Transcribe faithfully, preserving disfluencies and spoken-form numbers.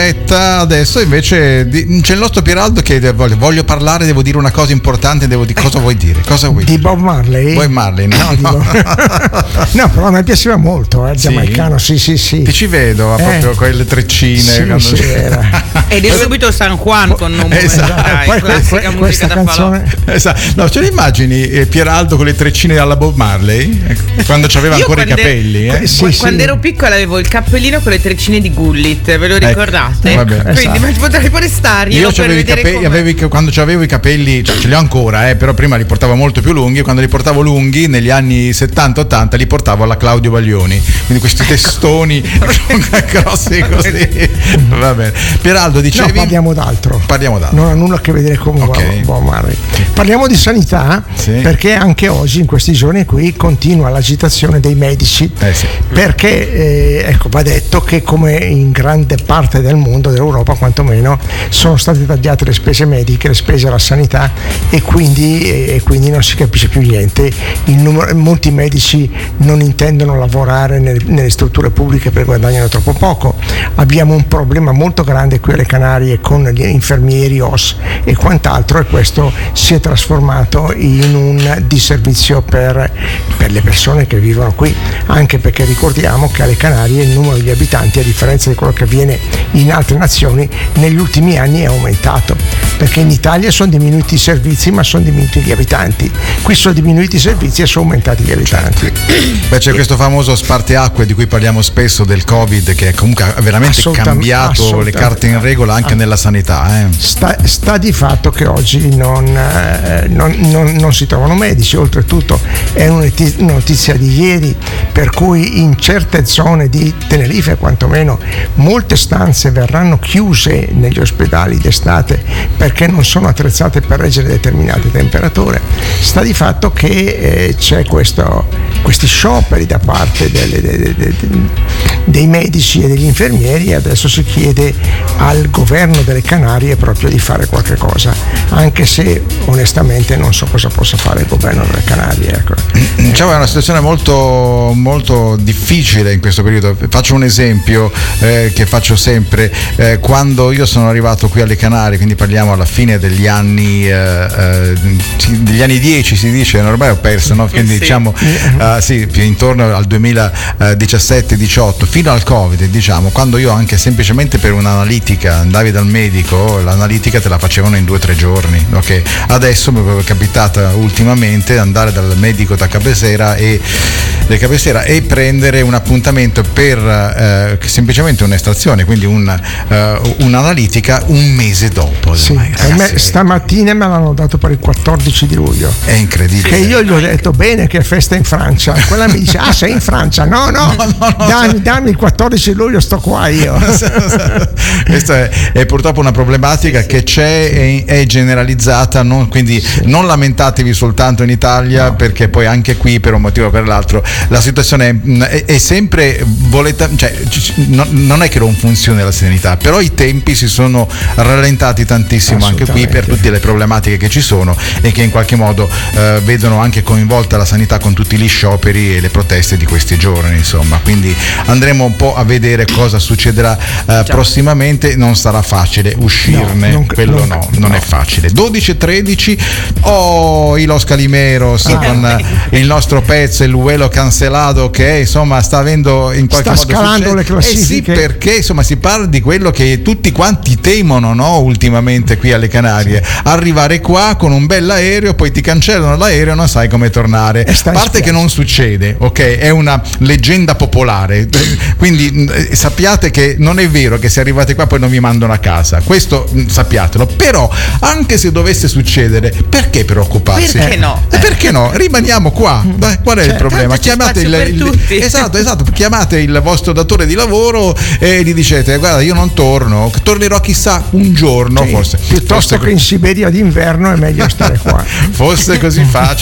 Adesso invece c'è il nostro Pieraldo che voglio, voglio parlare, devo dire una cosa importante, devo dire cosa vuoi dire? Cosa vuoi di dire? Bob Marley? Bob Marley, no, no, no. no, però a me piaceva molto, eh, il Sì? giamaicano, sì, sì, sì. Ti ci vedo, eh. proprio con le treccine. Sì, quando... sì, era. Ed è subito San Juan con nome. Esatto. Dai, Poi classica que- musica questa da canzone. Esatto. No, ce le immagini eh, Pieraldo con le treccine alla Bob Marley? Eh, quando c'aveva Io ancora i quando- capelli, eh? Sì, Qu- sì. Quando ero piccola avevo il cappellino con le treccine di Gullit, ve lo Ecco, ricordate? va bene. Quindi Esatto. ma potrei pure starglielo Io per c'avevo i vedere capelli, com'è. avevo i- quando avevo i capelli, cioè ce li ho ancora, eh, però prima li portavo molto più lunghi. Quando li portavo lunghi negli anni settanta ottanta li portavo alla Claudio Baglioni, quindi questi testoni grossi così. Va bene. Pieraldo, dicevi? No, parliamo d'altro. Parliamo d'altro. Non ha nulla a che vedere con Ok. Bob Marley. Parliamo di sanità, Sì. perché anche oggi, in questi giorni qui, continua l'agitazione dei medici. Eh sì. Perché eh, ecco, va detto che come in grande parte del mondo, dell'Europa quantomeno, sono state tagliate le spese mediche, le spese alla sanità, e quindi, e quindi non si capisce più niente. Il numero, molti medici non intendono lavorare nel- nelle strutture pubbliche perché guadagnano troppo poco. Abbiamo un problema molto grande qui alle Canarie con gli infermieri, O S e quant'altro, e questo si è trasformato in un disservizio per, per le persone che vivono qui, anche perché ricordiamo che alle Canarie il numero di abitanti, a differenza di quello che avviene in altre nazioni, negli ultimi anni è aumentato, perché in Italia sono diminuiti i servizi ma sono diminuiti gli abitanti, qui sono diminuiti i servizi e sono aumentati gli abitanti. Beh, c'è questo famoso spartiacque di cui parliamo spesso del Covid, che comunque ha veramente Assolutamente, cambiato assolutamente. le carte in regola anche Ah. nella sanità. Eh. Sta, sta di fatto che oggi non, eh, non, non, non si trovano medici, oltretutto è una noti- notizia di ieri per cui in certe zone di Tenerife quantomeno molte stanze verranno chiuse negli ospedali d'estate perché non sono attrezzate per reggere determinate temperature. Sta di fatto che eh, c'è questo, questi scioperi da parte delle, de- de- de- dei medici e degli infermieri, e adesso si chiede al governo delle Canarie proprio di fare qualche cosa, anche se onestamente non so cosa possa fare il governo delle Canarie. Ecco. Diciamo è una situazione molto, molto difficile in questo periodo. Faccio un esempio eh, che faccio sempre. Eh, quando io sono arrivato qui alle Canarie, quindi parliamo alla fine degli anni eh, eh, degli anni dieci, si dice, ormai ho perso, no? Quindi Sì. diciamo eh, sì, più intorno al duemiladiciassette diciotto, fino al Covid, diciamo, quando io anche semplicemente per un'analitica andavi dal medico, l'analitica te la facevano in due o tre giorni, ok? Adesso mi è capitata ultimamente andare dal medico da cabecera e del cabecera e prendere un appuntamento per eh, semplicemente un'estrazione, quindi un, eh, un'analitica un mese dopo. Sì, Ormai, per me ragazzi, stamattina me l'hanno dato per il quattordici di luglio. è incredibile. Che io gli ho detto bene che è festa in Francia, quella mi dice ah sei in Francia, no no, No, no, no, dammi, dammi il quattordici luglio, sto qua io. Questa è, è purtroppo una problematica che c'è e è generalizzata, non, quindi non lamentatevi soltanto in Italia, No. perché poi anche qui per un motivo o per l'altro la situazione è, è, è sempre voleta, cioè, c- non, non è che non funzioni la sanità, però i tempi si sono rallentati tantissimo anche qui per tutte le problematiche che ci sono e che in qualche modo eh, vedono anche coinvolta la sanità con tutti gli scioperi e le proteste di questi giorni, insomma. Quindi andremo un po' a vedere cosa succederà eh, prossimamente. Non sarà facile uscirne, No, non- quello non- no, non no. è facile. dodici e tredici, oh, i Los Calimeros Ah. con eh, il nostro pezzo, il Vuelo Cancelato, che insomma sta avendo in qualche Sta modo scalando successo. le classifiche. Eh sì, perché insomma si parla di quello che tutti quanti temono, no, ultimamente qui alle Canarie, arrivare qua con un bell'aereo, poi ti cancellano l'aereo e non sai come tornare. E A stai in parte che spiaggia. non succede, ok? È una leggenda popolare, quindi eh, sappiate che non è vero che se arrivate qua poi non vi mandano a casa, questo mh, sappiatelo. Però anche se dovesse succedere, perché preoccuparsi? Perché no? Eh, perché no? Rimaniamo qua. Dai, qual è il Cioè, problema? tanto c'è Chiamate il, spazio per il- tutti. esatto, esatto, chiamate il vostro datore di lavoro e gli dicete guarda, io non torno, tornerò chissà un giorno, Sì, forse. piuttosto Forse- che in Siberia d'inverno è meglio stare qua. fosse così facile.